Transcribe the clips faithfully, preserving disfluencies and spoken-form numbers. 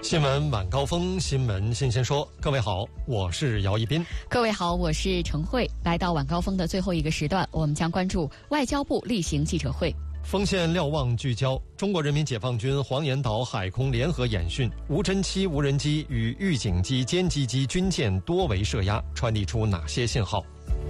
新闻晚高峰，新闻新鲜说。各位好，我是姚一斌。 各位好，我是程慧。来到晚高峰的最后一个时段，我们将关注外交部例行记者会。 锋线瞭望聚焦：中国人民解放军黄岩岛海空联合演训，无侦七无人机与预警机、歼击机军舰多维射压，传递出哪些信号？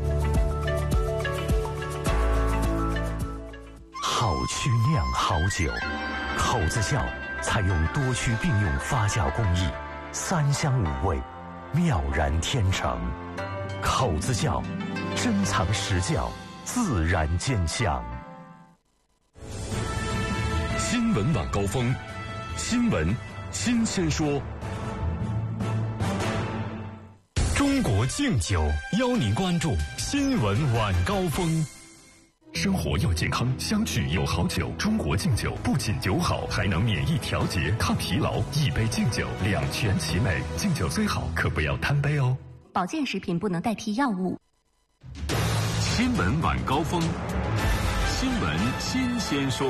好曲酿好酒，口子窖采用多区并用发酵工艺，三香五味，妙然天成。口子窖，珍藏实窖，自然见香。 新闻晚高峰，新闻新鲜说。中国敬酒邀您关注新闻晚高峰。生活要健康，相聚有好酒。中国敬酒不仅酒好，还能免疫调节、抗疲劳。一杯敬酒，两全其美。敬酒最好，可不要贪杯哦。 保健食品不能代替药物。 新闻晚高峰，新闻新鲜说。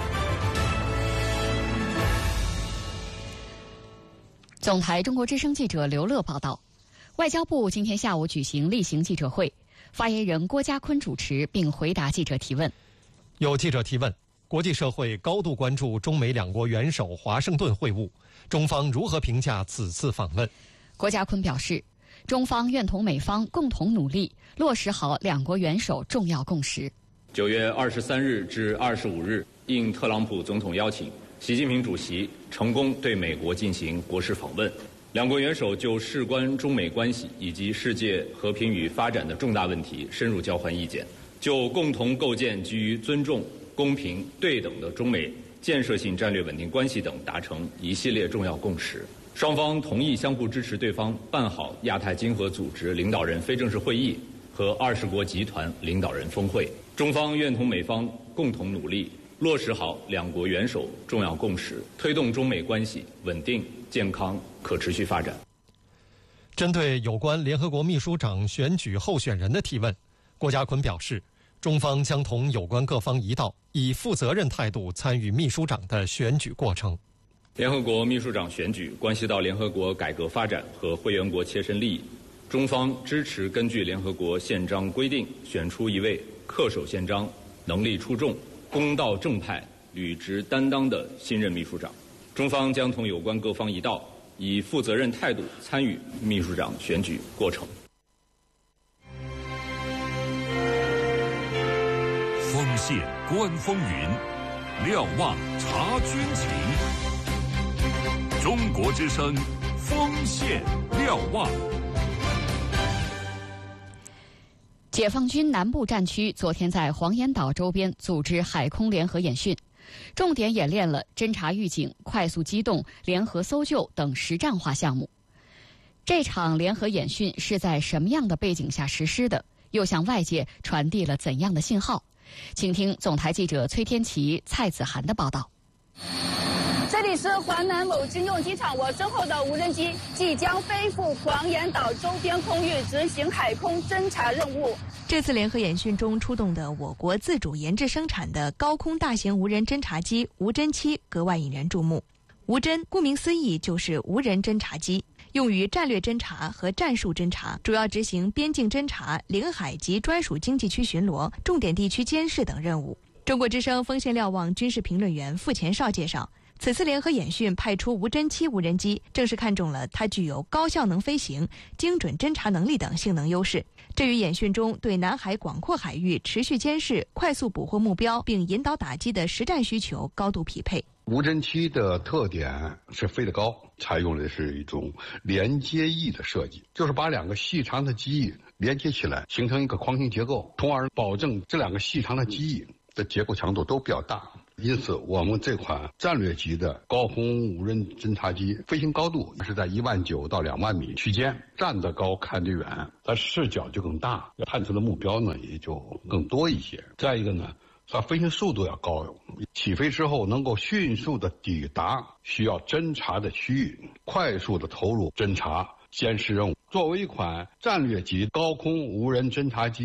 总台中国之声记者刘乐报道，外交部今天下午举行例行记者会。发言人郭家坤主持并回答记者提问。 有记者提问，国际社会高度关注中美两国元首华盛顿会晤，中方如何评价此次访问？ 郭家坤表示，中方愿同美方共同努力，落实好两国元首重要共识。 九月二十三日至二十五日，应特朗普总统邀请，习近平主席成功对美国进行国事访问。两国元首就事关中美关系以及世界和平与发展的重大问题深入交换意见，就共同构建基于尊重、公平、对等的中美建设性战略稳定关系等达成一系列重要共识。双方同意相互支持对方办好亚太经合组织领导人非正式会议和二十国集团领导人峰会。中方愿同美方共同努力，落实好两国元首重要共识，推动中美关系稳定、健康、可持续发展。 针对有关联合国秘书长选举候选人的提问，郭家坤表示，中方将同有关各方一道，以负责任态度参与秘书长的选举过程。 联合国秘书长选举关系到联合国改革发展和会员国切身利益，中方支持根据联合国宪章规定选出一位恪守宪章、能力出众、公道正派、履职担当的新任秘书长。中方将同有关各方一道，以负责任态度参与秘书长选举过程。 锋线观风云，瞭望察军情。中国之声，锋线瞭望。 解放军南部战区昨天在黄岩岛周边组织海空联合演训，重点演练了侦察预警、快速机动、联合搜救等实战化项目。这场联合演训是在什么样的背景下实施的？又向外界传递了怎样的信号？请听总台记者崔天琪、蔡子涵的报道。 这里是华南某军用机场，我身后的无人机即将飞赴黄岩岛周边空域执行海空侦察任务。 这次联合演训中出动的我国自主研制生产的高空大型无人侦察机无侦七格外引人注目。无侦顾名思义就是无人侦察机，用于战略侦察和战术侦察，主要执行边境侦察、领海及专属经济区巡逻、重点地区监视等任务。中国之声锋线瞭望军事评论员傅前绍介绍，此次联合演训派出无侦七无人机，正是看中了它具有高效能飞行、精准侦察能力等性能优势，这与演训中对南海广阔海域持续监视、快速捕获目标并引导打击的实战需求高度匹配。 无侦七的特点是飞得高，采用的是一种连接翼的设计，就是把两个细长的机翼连接起来，形成一个框形结构，从而保证这两个细长的机翼的结构强度都比较大。因此，我们这款战略级的高空无人侦察机飞行高度是在一万九到两万米区间，站得高看得远，它视角就更大，探测的目标呢也就更多一些。再一个呢，它飞行速度要高，起飞之后能够迅速的抵达需要侦察的区域，快速的投入侦察监视任务。作为一款战略级高空无人侦察机，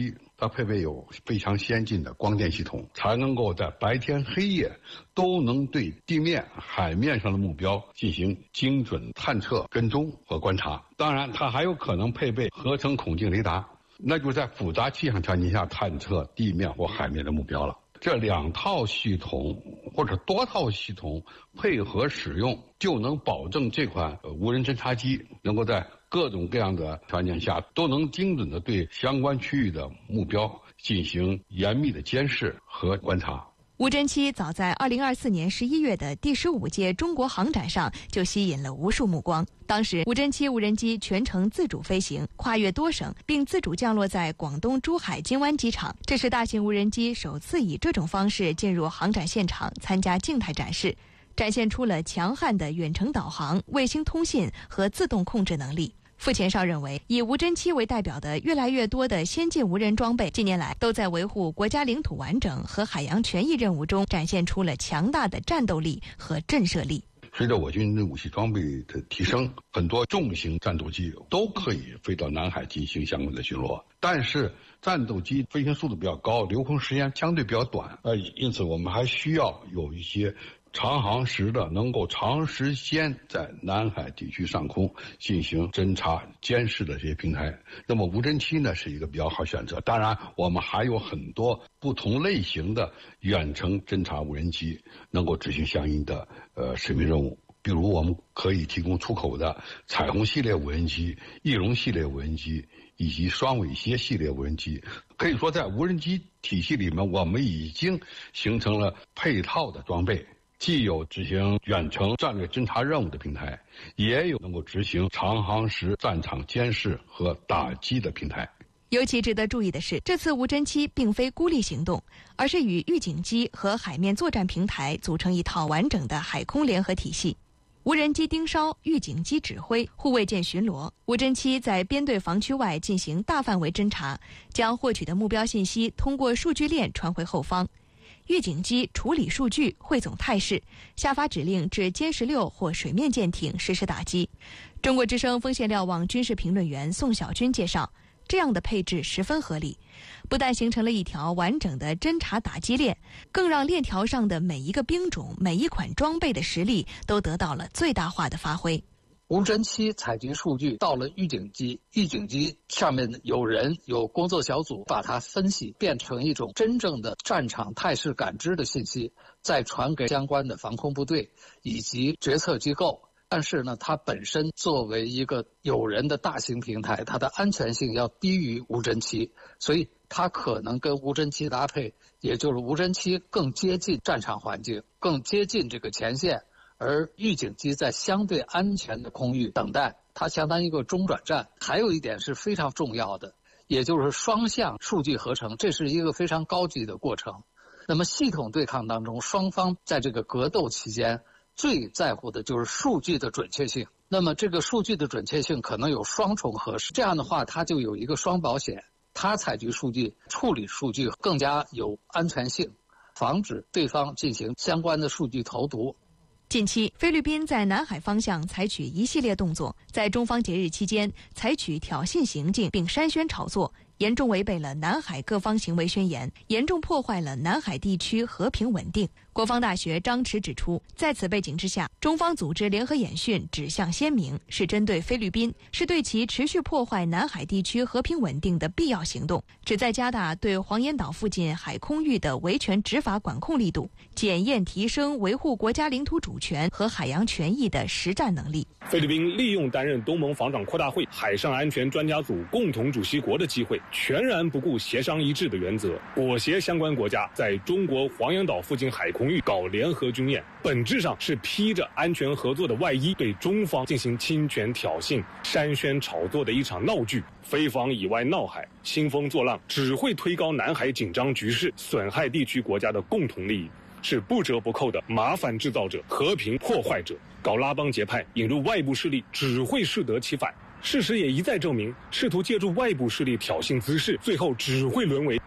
它配备有非常先进的光电系统，才能够在白天黑夜都能对地面、海面上的目标进行精准探测、跟踪和观察。当然，它还有可能配备合成孔径雷达，那就在复杂气象条件下探测地面或海面的目标了。这两套系统或者多套系统配合使用，就能保证这款无人侦察机能够在各种各样的条件下都能精准地对相关区域的目标进行严密的监视和观察。 无人机早在二零二四年十一月的第十五届中国航展上就吸引了无数目光。当时无人机无人机全程自主飞行，跨越多省，并自主降落在广东珠海金湾机场。这是大型无人机首次以这种方式进入航展现场参加静态展示，展现出了强悍的远程导航、卫星通信和自动控制能力。傅前绍认为，以无人机为代表的越来越多的先进无人装备，近年来都在维护国家领土完整和海洋权益任务中展现出了强大的战斗力和震慑力。 随着我军的武器装备的提升，很多重型战斗机都可以飞到南海进行相关的巡逻。但是战斗机飞行速度比较高，留空时间相对比较短，呃，因此我们还需要有一些长航时的能够长时间在南海地区上空进行侦察监视的这些平台。那么无人机呢是一个比较好选择。当然我们还有很多不同类型的远程侦察无人机能够执行相应的呃使命任务，比如我们可以提供出口的彩虹系列无人机、翼龙系列无人机以及双尾蝎系列无人机。可以说在无人机体系里面，我们已经形成了配套的装备，既有执行远程战略侦察任务的平台，也有能够执行长航时战场监视和打击的平台。 尤其值得注意的是，这次无人机并非孤立行动，而是与预警机和海面作战平台组成一套完整的海空联合体系。无人机盯梢，预警机指挥，护卫舰巡逻，无人机在编队防区外进行大范围侦察，将获取的目标信息通过数据链传回后方。预警机处理数据，汇总态势，下发指令至歼十六或水面舰艇实施打击。中国之声锋线瞭望军事评论员宋小军介绍，这样的配置十分合理，不但形成了一条完整的侦察打击链，更让链条上的每一个兵种、每一款装备的实力都得到了最大化的发挥。 无人机采集数据到了预警机，预警机上面有人有工作小组把它分析变成一种真正的战场态势感知的信息，再传给相关的防空部队以及决策机构。但是呢，它本身作为一个有人的大型平台，它的安全性要低于无人机，所以它可能跟无人机搭配，也就是无人机更接近战场环境，更接近这个前线，而预警机在相对安全的空域等待，它相当于一个中转站。还有一点是非常重要的，也就是双向数据合成，这是一个非常高级的过程。那么系统对抗当中，双方在这个格斗期间最在乎的就是数据的准确性。那么这个数据的准确性可能有双重核实，这样的话它就有一个双保险，它采集数据、处理数据更加有安全性，防止对方进行相关的数据投毒。 近期，菲律宾在南海方向采取一系列动作，在中方节日期间采取挑衅行径并煽宣炒作，严重违背了南海各方行为宣言，严重破坏了南海地区和平稳定。国防大学张弛指出，在此背景之下，中方组织联合演训指向鲜明，是针对菲律宾，是对其持续破坏南海地区和平稳定的必要行动，旨在加大对黄岩岛附近海空域的维权执法管控力度，检验提升维护国家领土主权和海洋权益的实战能力。 菲律宾利用担任东盟防长扩大会海上安全专家组共同主席国的机会，全然不顾协商一致的原则，裹挟相关国家在中国黄岩岛附近海空域搞联合军演，本质上是披着安全合作的外衣，对中方进行侵权挑衅、煽宣炒作的一场闹剧。非防以外闹海，兴风作浪，只会推高南海紧张局势，损害地区国家的共同利益，是不折不扣的麻烦制造者、和平破坏者。搞拉帮结派，引入外部势力，只会适得其反。事实也一再证明，试图借助外部势力挑衅滋事，最后只会沦为